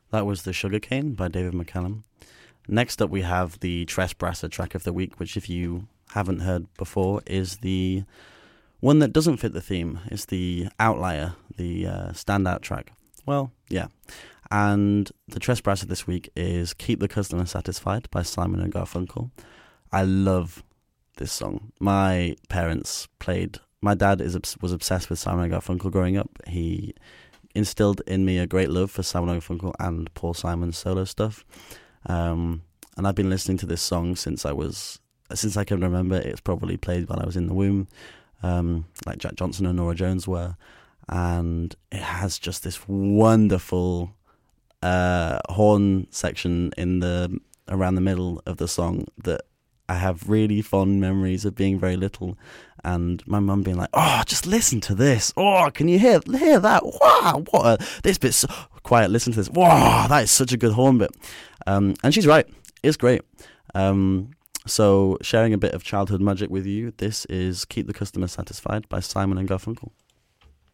That was The Sugarcane by David McCallum. Next up, we have the Tres Brasser track of the week, which, if you haven't heard before, is the one that doesn't fit the theme. It's the outlier, the standout track. Well, yeah. And the Tres Brasser this week is Keep the Customer Satisfied by Simon and Garfunkel. I love this song. My parents played... My dad was obsessed with Simon and Garfunkel growing up. He instilled in me a great love for Simon and Garfunkel and Paul Simon's solo stuff. And I've been listening to this song since I can remember. It's probably played while I was in the womb, like Jack Johnson and Norah Jones were. And it has just this wonderful horn section around the middle of the song that I have really fond memories of being very little, and my mum being like, "Oh, just listen to this! Oh, can you hear that? Wow, this bit's so quiet. Listen to this! Wow, that is such a good horn bit." And she's right; it's great. So, sharing a bit of childhood magic with you, this is "Keep the Customer Satisfied" by Simon and Garfunkel.